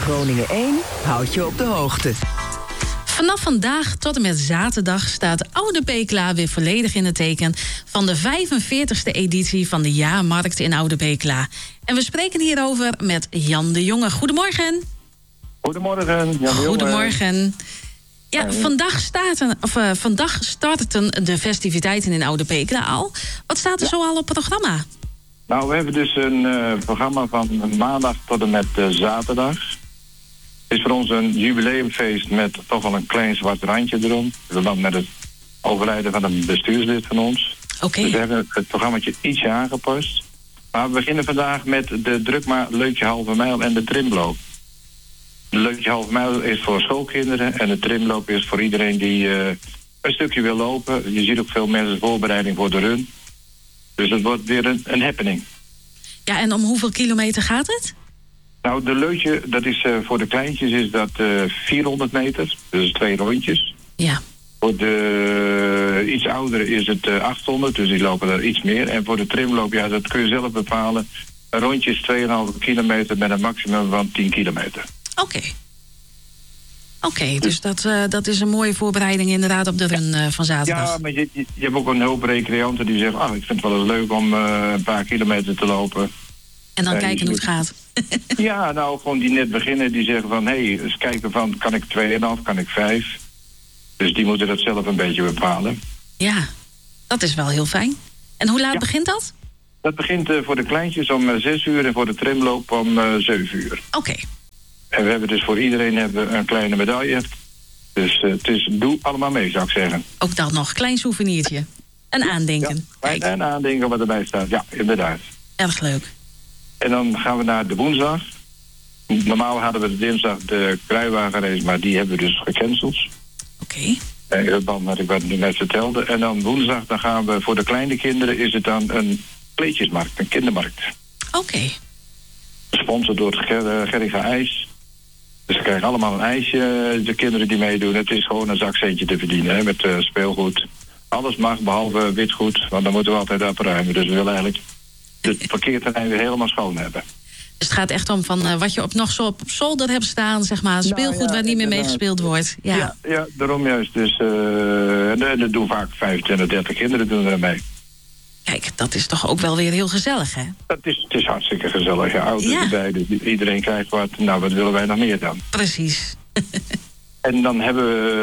Groningen 1 houdt je op de hoogte. Vanaf vandaag tot en met zaterdag staat Oude Beekla weer volledig in het teken van de 45e editie van de jaarmarkt in Oude Beekla. En we spreken hierover met Jan de Jonge. Goedemorgen. Goedemorgen, Jan de Jonge. Goedemorgen. Ja, vandaag starten de festiviteiten in Oude Beekla al. Wat staat er zo al op het programma? Nou, we hebben dus een programma van maandag tot en met zaterdag. Het is voor ons een jubileumfeest met toch wel een klein zwart randje erom. Verband met het overlijden van een bestuurslid van ons. Oké. Dus we hebben het programmaatje ietsje aangepast. Maar we beginnen vandaag met de Drukma Leutje Halve Mijl en de trimloop. De Leutje Halve Mijl is voor schoolkinderen en de trimloop is voor iedereen die een stukje wil lopen. Je ziet ook veel mensen voorbereiding voor de run. Dus het wordt weer een happening. Ja, en om hoeveel kilometer gaat het? Nou, de Leutje, dat is voor de kleintjes is dat 400 meter. Dus 2 rondjes. Ja. Voor de iets ouderen is het 800, dus die lopen er iets meer. En voor de trimloop, ja, dat kun je zelf bepalen. Een rondje is 2,5 kilometer met een maximum van 10 kilometer. Oké, dus dat is een mooie voorbereiding inderdaad op de run van zaterdag. Ja, maar je hebt ook een hoop recreanten die zeggen, ik vind het wel eens leuk om een paar kilometer te lopen. En dan kijken hoe het gaat. Ja, nou, gewoon die net beginnen, die zeggen van, eens kijken van, kan ik 2,5, kan ik 5? Dus die moeten dat zelf een beetje bepalen. Ja, dat is wel heel fijn. En hoe laat begint dat? Dat begint voor de kleintjes om 6 uur en voor de trimloop om 7 uur. Oké. En we hebben dus voor iedereen een kleine medaille. Dus doe allemaal mee, zou ik zeggen. Ook dat nog, klein souvenirtje. Een aandenken. Ja, een aandenken wat erbij staat, ja, inderdaad. Erg leuk. En dan gaan we naar de woensdag. Normaal hadden we de dinsdag de kruiwagenrace, maar die hebben we dus gecanceld. Oké. In verband met wat ik nu net vertelde. En dan woensdag, dan gaan we voor de kleine kinderen, is het dan een kleedjesmarkt, een kindermarkt. Oké. Gesponsord door Gerriga IJs. Dus ze krijgen allemaal een ijsje, de kinderen die meedoen. Het is gewoon een zakcentje te verdienen, hè, met speelgoed. Alles mag, behalve witgoed, want dan moeten we altijd opruimen. Dus we willen eigenlijk het parkeerterrein weer helemaal schoon hebben. Dus het gaat echt om van wat je nog zo op zolder hebt staan, zeg maar. Speelgoed waar niet meer mee gespeeld wordt. Ja, daarom juist. Dus er doen vaak 25, 30 kinderen doen er mee. Kijk, dat is toch ook wel weer heel gezellig, hè? Het is hartstikke gezellig. Ja, ouders erbij, dus iedereen krijgt wat. Nou, wat willen wij nog meer dan? Precies. En dan hebben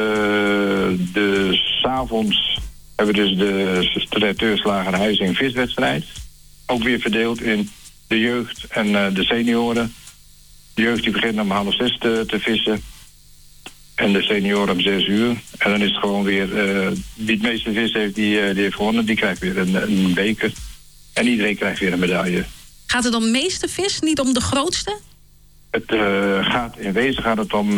we 's avonds hebben we dus de traiteurslager Huizing viswedstrijd. Ook weer verdeeld in de jeugd en de senioren. De jeugd die begint om 5:30 te vissen. En de senioren om 6 uur. En dan is het gewoon weer, wie het meeste vis heeft, die heeft gewonnen. Die krijgt weer een beker. En iedereen krijgt weer een medaille. Gaat het om meeste vis, niet om de grootste? In wezen gaat het om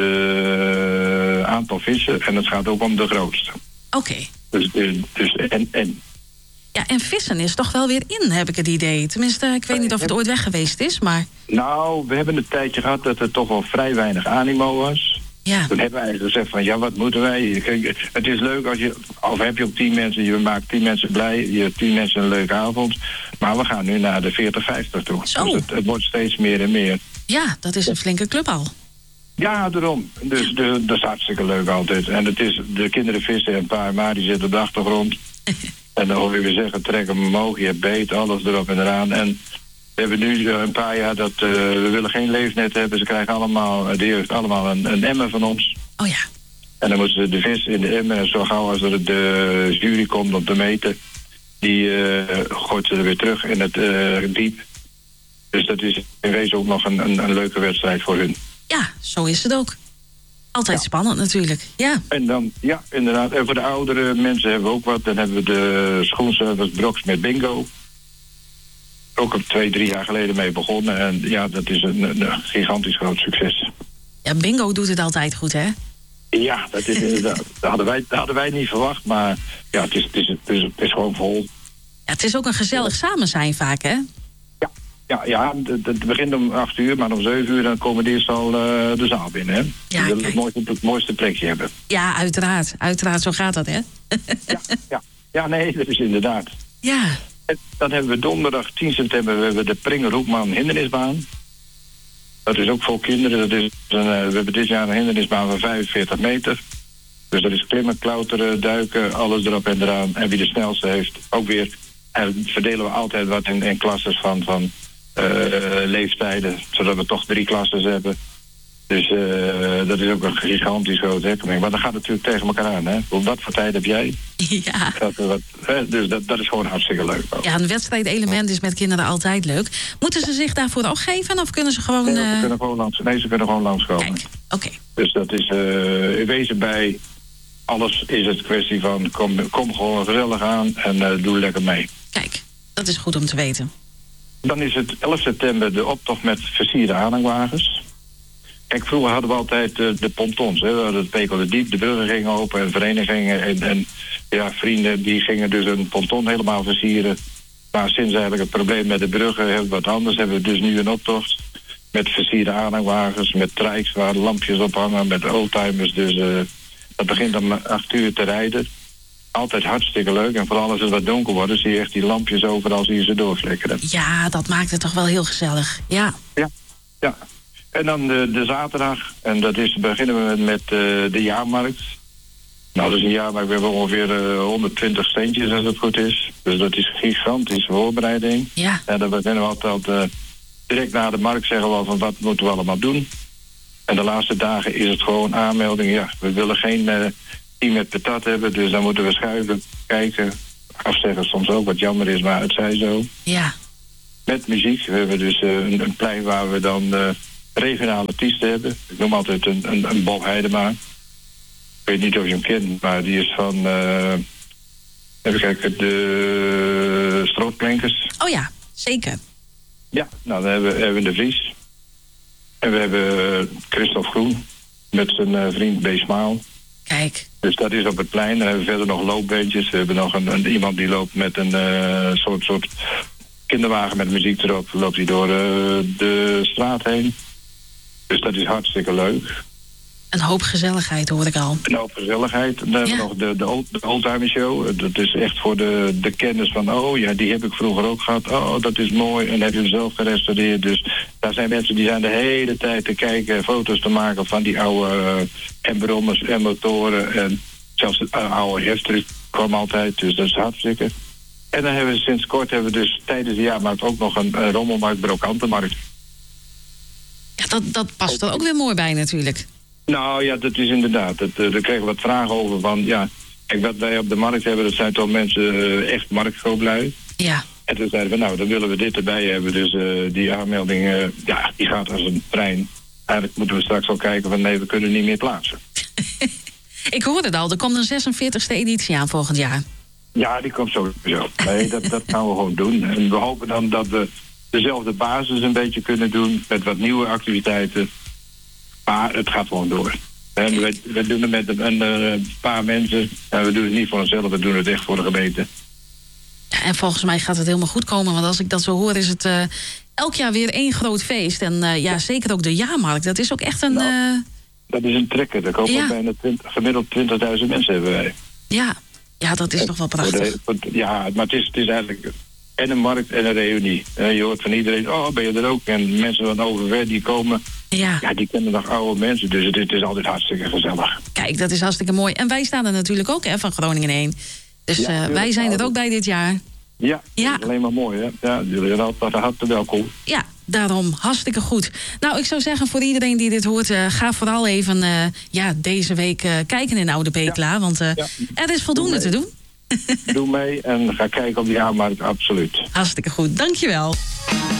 de aantal vissen. En het gaat ook om de grootste. Oké. Dus en. Ja, en vissen is toch wel weer in, heb ik het idee. Tenminste, ik weet niet of het ooit weg geweest is, maar... Nou, we hebben een tijdje gehad dat er toch wel vrij weinig animo was. Ja. Toen hebben we eigenlijk gezegd van, wat moeten wij? Kijk, het is leuk als of heb je ook 10 mensen, je maakt 10 mensen blij, je hebt 10 mensen een leuke avond. Maar we gaan nu naar de 40, 50 toe. Zo. Dus het wordt steeds meer en meer. Ja, dat is een flinke club al. Ja, daarom. Dus dat is hartstikke leuk altijd. En het is, de kinderen vissen en een paar maar die zitten op de achtergrond. En dan hoor je weer zeggen, trek hem omhoog, je hebt beet, alles erop en eraan. En we hebben nu een paar jaar dat we willen geen leefnet hebben. Ze krijgen allemaal, de jeugd allemaal een emmer van ons. Oh ja. En dan moeten ze de vis in de emmer en zo gauw als er de jury komt om te meten, die gooit ze er weer terug in het diep. Dus dat is in wezen ook nog een leuke wedstrijd voor hun. Ja, zo is het ook. Altijd spannend natuurlijk, ja. En dan, ja, inderdaad. En voor de oudere mensen hebben we ook wat. Dan hebben we de schoenservice Broks met bingo. Ook op 2-3 jaar geleden mee begonnen. En ja, dat is een gigantisch groot succes. Ja, bingo doet het altijd goed, hè? Ja, dat is inderdaad. Dat hadden wij niet verwacht. Maar ja, het is gewoon vol. Ja, het is ook een gezellig samen zijn vaak, hè? Ja, het begint om 8 uur, maar om 7 uur dan komen die eerst al de zaal binnen, hè? Ja, die willen het mooiste plekje hebben. Ja, uiteraard. Uiteraard, zo gaat dat, hè? Ja, nee, dat is inderdaad. Ja. En dan hebben we donderdag 10 september we hebben de Pringerhoekman hindernisbaan. Dat is ook voor kinderen. We hebben dit jaar een hindernisbaan van 45 meter. Dus dat is klimmen, klauteren, duiken, alles erop en eraan. En wie de snelste heeft, ook weer. En verdelen we altijd wat in klasses van leeftijden. Zodat we toch 3 klasses hebben. Dus dat is ook een gigantisch groot happening. Maar dan gaat het natuurlijk tegen elkaar aan. Hè? Wat voor tijd heb jij? Ja. Dus dat is gewoon hartstikke leuk. Ook. Ja, een wedstrijdelement is met kinderen altijd leuk. Moeten ze zich daarvoor opgeven of kunnen ze gewoon... Nee, ze kunnen gewoon langskomen. Kijk, oké. Dus dat is in wezen bij alles is het kwestie van kom gewoon gezellig aan en doe lekker mee. Kijk, dat is goed om te weten. Dan is het 11 september de optocht met versierde aanhangwagens. Kijk, vroeger hadden we altijd de pontons. Hè. We hadden het Pekel de Diep, de bruggen gingen open en verenigingen en vrienden die gingen dus een ponton helemaal versieren. Maar sinds eigenlijk het probleem met de bruggen hebben we wat anders. Hebben we dus nu een optocht met versierde aanhangwagens, met trikes waar lampjes op hangen, met oldtimers. Dus dat begint om 8 uur te rijden. Altijd hartstikke leuk. En vooral als het wat donker wordt, zie je echt die lampjes overal zie je ze doorflikkeren. Ja, dat maakt het toch wel heel gezellig. Ja. Ja. En dan de zaterdag. En dat beginnen we met de jaarmarkt. Nou, dat is een jaarmarkt. We hebben ongeveer 120 steentjes als het goed is. Dus dat is een gigantische voorbereiding. Ja. En dan beginnen we altijd direct na de markt zeggen we al van wat moeten we allemaal doen. En de laatste dagen is het gewoon aanmelding. Ja, we willen geen team met patat hebben. Dus dan moeten we schuiven, kijken, afzeggen soms ook. Wat jammer is, maar het zij zo. Ja. Met muziek. We hebben dus een plein waar we dan regionale artiesten hebben. Ik noem altijd een Bob Heidema. Ik weet niet of je hem kent, maar die is van even kijken, de Strootklinkers. Oh ja, zeker. Ja, nou dan hebben we de Vries. En we hebben Christophe Groen met zijn vriend B. Smaal. Kijk. Dus dat is op het plein. Dan hebben we verder nog loopbeentjes. We hebben nog iemand die loopt met een soort kinderwagen met muziek erop. Loopt hij door de straat heen. Dus dat is hartstikke leuk. Een hoop gezelligheid hoor ik al. Een hoop gezelligheid. Dan hebben we nog de Oldtimer Show. Dat is echt voor de kennis van... oh ja, die heb ik vroeger ook gehad. Oh, dat is mooi. En heb je hem zelf gerestaureerd. Dus daar zijn mensen die zijn de hele tijd te kijken... foto's te maken van die oude brommers en motoren. En zelfs de oude heftruck kwam altijd. Dus dat is hartstikke. En dan hebben we sinds kort dus tijdens de jaarmarkt... ook nog een rommelmarkt, brokantenmarkt. Ja, dat past er ook weer mooi bij natuurlijk. Nou ja, dat is inderdaad. Daar kregen we wat vragen over van... ja, kijk, wat wij op de markt hebben... dat zijn toch mensen echt marktgrooplui. Ja. En toen zeiden we, nou, dan willen we dit erbij hebben. Dus die aanmelding, die gaat als een trein. Eigenlijk moeten we straks al kijken van... nee, we kunnen niet meer plaatsen. Ik hoorde het al, er komt een 46e editie aan volgend jaar. Ja, die komt sowieso. Nee, dat gaan we gewoon doen. En we hopen dan dat we dezelfde basis een beetje kunnen doen... met wat nieuwe activiteiten... Maar het gaat gewoon door. En we doen het met een paar mensen. En we doen het niet voor onszelf, we doen het echt voor de gemeente. Ja, en volgens mij gaat het helemaal goed komen. Want als ik dat zo hoor, is het elk jaar weer één groot feest. En zeker ook de jaarmarkt. Dat is ook echt een... Dat is een trekker. Daar komen bijna gemiddeld 20.000 mensen hebben wij. Ja, dat is toch wel prachtig. Maar het is eigenlijk... en een markt en een reunie. Je hoort van iedereen, oh, ben je er ook? En mensen van overver die komen... Ja, die kennen nog oude mensen, dus het is altijd hartstikke gezellig. Kijk, dat is hartstikke mooi. En wij staan er natuurlijk ook van Groningen 1. Dus wij zijn er ook bij dit jaar. Ja, dat is alleen maar mooi, hè? Ja, jullie zijn altijd hartelijk welkom. Ja, daarom hartstikke goed. Nou, ik zou zeggen, voor iedereen die dit hoort... ga vooral even deze week kijken in Oude Pekela. Want er is voldoende te doen. Doe mee en ga kijken op die jaarmarkt, absoluut. Hartstikke goed, dankjewel.